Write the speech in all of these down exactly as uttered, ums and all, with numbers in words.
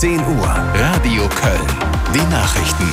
zehn Uhr. Radio Köln. Die Nachrichten.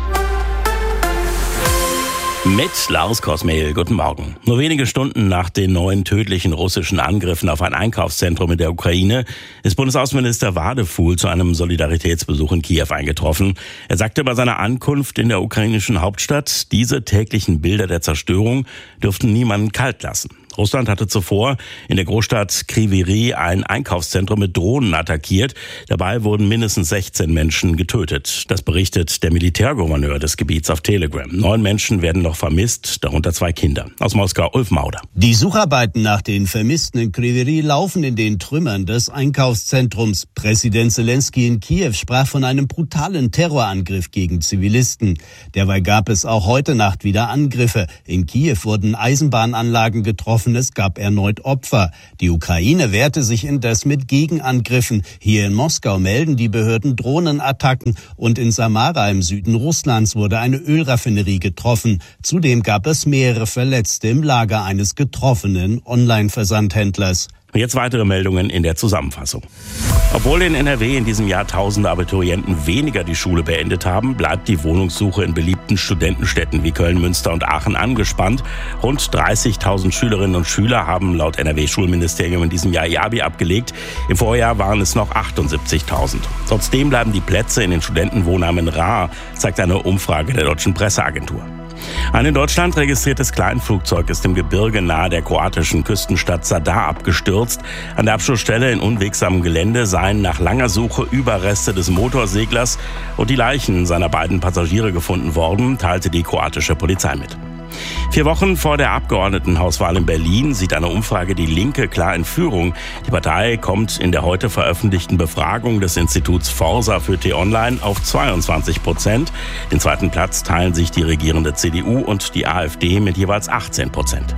Mit Lars Kosmehl, guten Morgen. Nur wenige Stunden nach den neuen tödlichen russischen Angriffen auf ein Einkaufszentrum in der Ukraine ist Bundesaußenminister Wadefuhl zu einem Solidaritätsbesuch in Kiew eingetroffen. Er sagte bei seiner Ankunft in der ukrainischen Hauptstadt, diese täglichen Bilder der Zerstörung dürften niemanden kalt lassen. Russland hatte zuvor in der Großstadt Kryvyi Rih ein Einkaufszentrum mit Drohnen attackiert. Dabei wurden mindestens sechzehn Menschen getötet. Das berichtet der Militärgouverneur des Gebiets auf Telegram. Neun Menschen werden noch vermisst, darunter zwei Kinder. Aus Moskau, Ulf Mauder. Die Sucharbeiten nach den Vermissten in Kryvyi Rih laufen in den Trümmern des Einkaufszentrums. Präsident Zelensky in Kiew sprach von einem brutalen Terrorangriff gegen Zivilisten. Derweil gab es auch heute Nacht wieder Angriffe. In Kiew wurden Eisenbahnanlagen getroffen. Es gab erneut Opfer. Die Ukraine wehrte sich indes mit Gegenangriffen. Hier in Moskau melden die Behörden Drohnenattacken und in Samara im Süden Russlands wurde eine Ölraffinerie getroffen. Zudem gab es mehrere Verletzte im Lager eines getroffenen Online-Versandhändlers. Jetzt weitere Meldungen in der Zusammenfassung. Obwohl in N R W in diesem Jahr tausende Abiturienten weniger die Schule beendet haben, bleibt die Wohnungssuche in beliebten Studentenstädten wie Köln, Münster und Aachen angespannt. Rund dreißigtausend Schülerinnen und Schüler haben laut N R W-Schulministerium in diesem Jahr ihr Abi abgelegt. Im Vorjahr waren es noch achtundsiebzigtausend. Trotzdem bleiben die Plätze in den Studentenwohnheimen rar, zeigt eine Umfrage der Deutschen Presseagentur. Ein in Deutschland registriertes Kleinflugzeug ist im Gebirge nahe der kroatischen Küstenstadt Zadar abgestürzt. An der Absturzstelle in unwegsamem Gelände seien nach langer Suche Überreste des Motorseglers und die Leichen seiner beiden Passagiere gefunden worden, teilte die kroatische Polizei mit. Vier Wochen vor der Abgeordnetenhauswahl in Berlin sieht eine Umfrage die Linke klar in Führung. Die Partei kommt in der heute veröffentlichten Befragung des Instituts Forsa für T-Online auf zweiundzwanzig Prozent. Den zweiten Platz teilen sich die regierende C D U und die AfD mit jeweils achtzehn Prozent.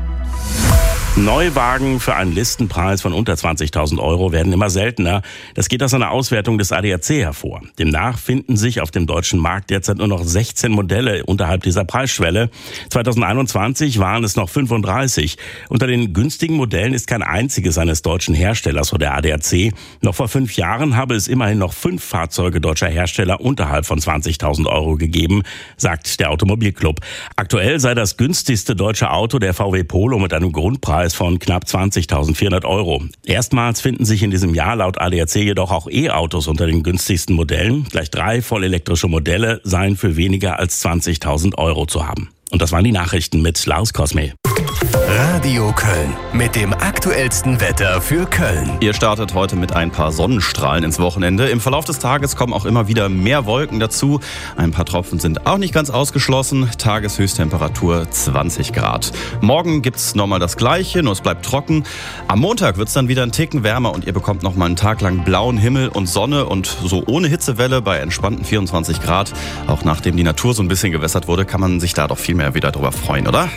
Neuwagen für einen Listenpreis von unter zwanzigtausend Euro werden immer seltener. Das geht aus einer Auswertung des A D A C hervor. Demnach finden sich auf dem deutschen Markt derzeit nur noch sechzehn Modelle unterhalb dieser Preisschwelle. zweitausendeinundzwanzig waren es noch fünfunddreißig. Unter den günstigen Modellen ist kein einziges eines deutschen Herstellers, so der A D A C. Noch vor fünf Jahren habe es immerhin noch fünf Fahrzeuge deutscher Hersteller unterhalb von zwanzigtausend Euro gegeben, sagt der Automobilclub. Aktuell sei das günstigste deutsche Auto der V W Polo mit einem Grundpreis von knapp zwanzigtausendvierhundert Euro. Erstmals finden sich in diesem Jahr laut A D A C jedoch auch E-Autos unter den günstigsten Modellen. Gleich drei vollelektrische Modelle seien für weniger als zwanzigtausend Euro zu haben. Und das waren die Nachrichten mit Lars Kosmehl. Radio Köln mit dem aktuellsten Wetter für Köln. Ihr startet heute mit ein paar Sonnenstrahlen ins Wochenende. Im Verlauf des Tages kommen auch immer wieder mehr Wolken dazu. Ein paar Tropfen sind auch nicht ganz ausgeschlossen. Tageshöchsttemperatur zwanzig Grad. Morgen gibt's nochmal das Gleiche, nur es bleibt trocken. Am Montag wird's dann wieder einen Ticken wärmer und ihr bekommt nochmal einen Tag lang blauen Himmel und Sonne und so ohne Hitzewelle bei entspannten vierundzwanzig Grad. Auch nachdem die Natur so ein bisschen gewässert wurde, kann man sich da doch viel mehr wieder drüber freuen, oder?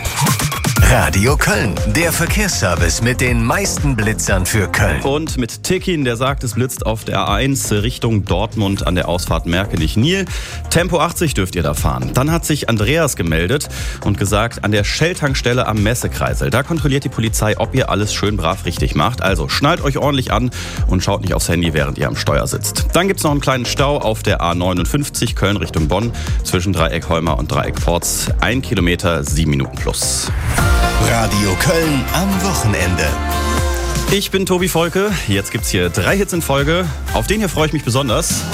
Radio Köln, der Verkehrsservice mit den meisten Blitzern für Köln. Und mit Tekin, der sagt, es blitzt auf der A eins Richtung Dortmund an der Ausfahrt Merkenich-Nil. Tempo achtzig dürft ihr da fahren. Dann hat sich Andreas gemeldet und gesagt, an der Shell-Tankstelle am Messekreisel, da kontrolliert die Polizei, ob ihr alles schön brav richtig macht. Also schnallt euch ordentlich an und schaut nicht aufs Handy, während ihr am Steuer sitzt. Dann gibt's noch einen kleinen Stau auf der A neunundfünfzig Köln Richtung Bonn zwischen Dreieck Holmer und Dreieck Porz. Ein Kilometer, sieben Minuten plus. Radio Köln am Wochenende. Ich bin Tobi Volke. Jetzt gibt's hier drei Hits in Folge. Auf den hier freue ich mich besonders.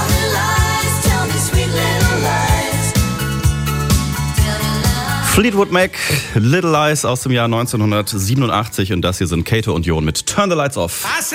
Fleetwood Mac, Little Lies aus dem Jahr neunzehnhundertsiebenundachtzig. Und das hier sind Kato und Jon mit Turn the Lights Off.